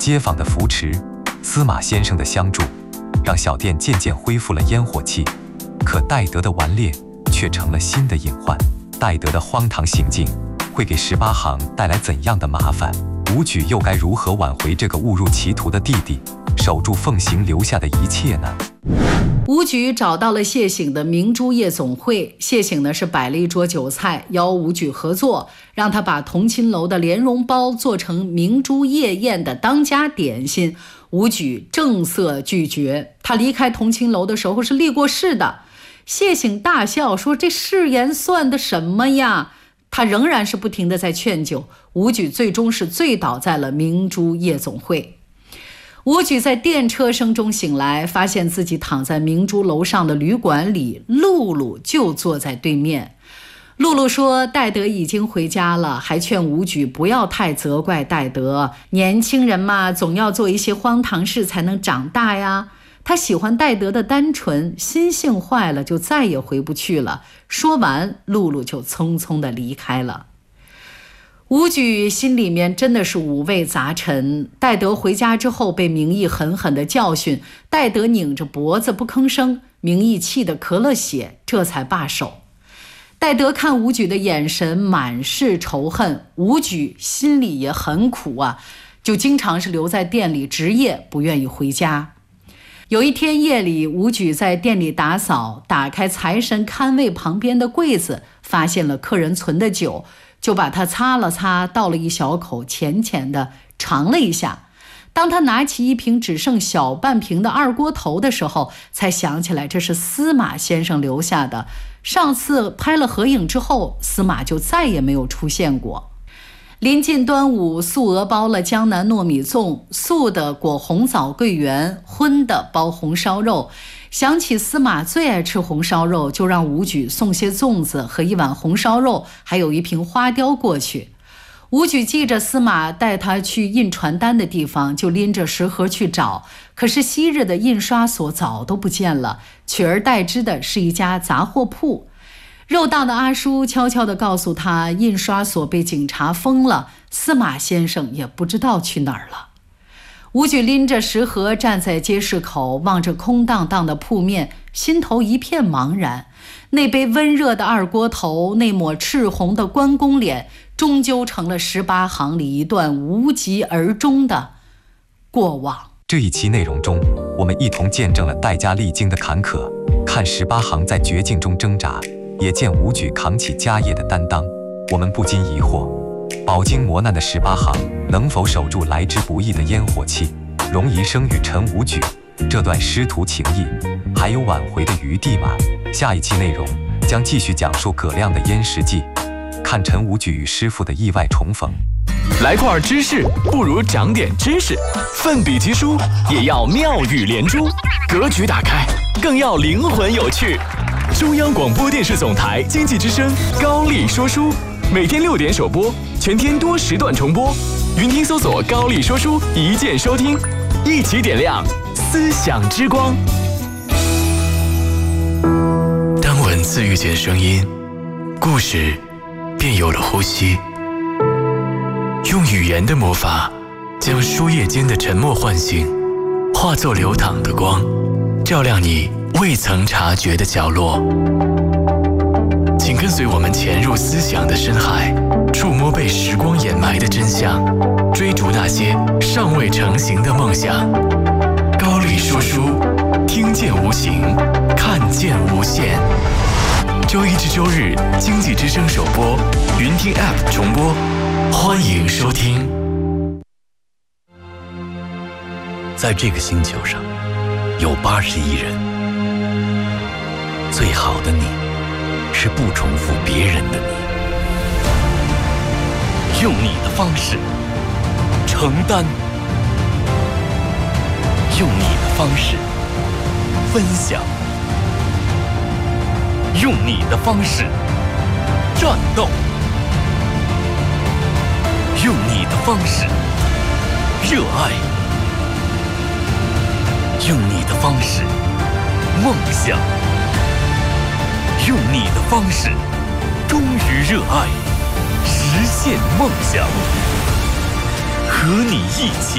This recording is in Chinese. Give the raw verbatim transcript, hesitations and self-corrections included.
街坊的扶持，司马先生的相助，让小店渐渐恢复了烟火气。可戴德的顽劣却成了新的隐患。戴德的荒唐行径会给十八行带来怎样的麻烦？武举又该如何挽回这个误入歧途的弟弟，守住奉行留下的一切呢？ 武举找到了谢醒的明珠夜总会，谢醒呢是摆了一桌酒菜，邀武举合作，让他把同亲楼的莲蓉包做成明珠夜宴的当家点心。武举正色拒绝，他离开同亲楼的时候是立过誓的。谢醒大笑说：“这誓言算的什么呀？”他仍然是不停地在劝酒，武举最终是醉倒在了明珠夜总会。武举在电车声中醒来，发现自己躺在明珠楼上的旅馆里，露露就坐在对面。露露说戴德已经回家了，还劝武举不要太责怪戴德，年轻人嘛，总要做一些荒唐事才能长大呀。他喜欢戴德的单纯，心性坏了就再也回不去了。说完，露露就匆匆地离开了。武举心里面真的是五味杂陈。戴德回家之后被明义狠狠地教训，戴德拧着脖子不吭声，明义气得咳了血，这才罢手。戴德看武举的眼神满是仇恨，武举心里也很苦啊，就经常是留在店里值夜，不愿意回家。有一天夜里，武举在店里打扫，打开财神看位旁边的柜子，发现了客人存的酒，就把它擦了擦，倒了一小口，浅浅的尝了一下。当他拿起一瓶只剩小半瓶的二锅头的时候，才想起来这是司马先生留下的。上次拍了合影之后，司马就再也没有出现过。临近端午，素娥包了江南糯米粽，素的裹红枣桂圆，荤的包红烧肉。想起司马最爱吃红烧肉，就让武举送些粽子和一碗红烧肉，还有一瓶花雕过去。武举记着司马带他去印传单的地方，就拎着食盒去找，可是昔日的印刷所早都不见了，取而代之的是一家杂货铺。肉档的阿叔悄悄地告诉他，印刷所被警察封了，司马先生也不知道去哪儿了。武举拎着食盒站在街市口，望着空荡荡的铺面，心头一片茫然。那杯温热的二锅头，那抹赤红的关公脸，终究成了十八行里一段无疾而终的过往。 这一期内容中，我们一同见证了戴家历经的坎坷，看十八行在绝境中挣扎，也见武举扛起家业的担当。我们不禁疑惑，饱经磨难的十八行能否守住来之不易的烟火气？容遗生与陈武举这段师徒情谊还有挽回的余地吗？下一期内容将继续讲述葛亮的燕食记，看陈武举与师傅的意外重逢。 来块知识不如长点知识，奋笔疾书也要妙语连珠，格局打开更要灵魂有趣。中央广播电视总台经济之声高丽说书，每天六点首播，全天多时段重播。云听搜索高丽说书，一键收听，一起点亮思想之光。 当文字遇见声音，故事便有了呼吸。用语言的魔法，将书页间的沉默唤醒，化作流淌的光，照亮你未曾察觉的角落。请跟随我们潜入思想的深海，触摸被时光掩埋的真相，追逐那些尚未成型的梦想。高丽说书，听见无形，看见无限。周一至周日，经济之声首播，云听 App 重播，欢迎收听。 在这个星球上，有八十亿人。最好的你，是不重复别人的你。用你的方式承担，用你的方式分享，用你的方式战斗，用你的方式热爱，用你的方式梦想，用你的方式忠于热爱，实现梦想。和你一起